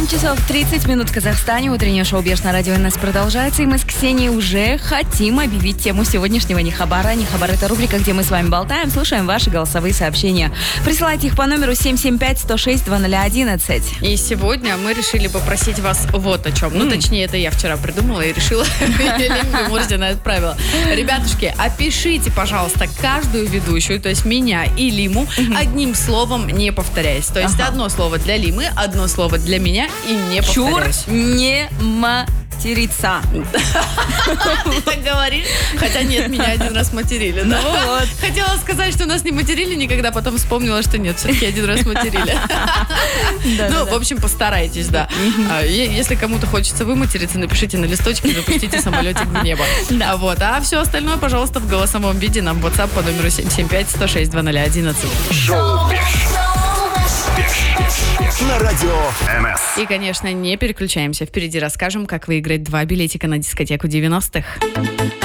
7 часов 30 минут в Казахстане. Утреннее шоу «Беш» на радио НС продолжается. И мы с Ксенией уже хотим объявить тему сегодняшнего «Нехабара». «Нехабар» — это рубрика, где мы с вами болтаем, слушаем ваши голосовые сообщения. Присылайте их по номеру 775-106-2011. И сегодня мы решили попросить вас вот о чем. Ну, точнее, это я вчера придумала и решила. Вы можете на это правило. Ребятушки, опишите, пожалуйста, каждую ведущую, то есть меня и Лиму, одним словом, не повторяясь. То есть одно слово для Лимы, одно слово для меня и не повторяюсь. Чур не материться. Ты так говоришь? Хотя нет, меня один раз материли. Ну вот. Хотела сказать, что нас не материли никогда, потом вспомнила, что нет, все-таки один раз материли. Ну, в общем, постарайтесь, да. Если кому-то хочется выматериться, напишите на листочке, запустите самолетик в небо. А все остальное, пожалуйста, в голосовом виде нам в WhatsApp по номеру 775-106-2011. Шоу на радио НС. И, конечно, не переключаемся. Впереди расскажем, как выиграть 2 билетика на дискотеку 90-х.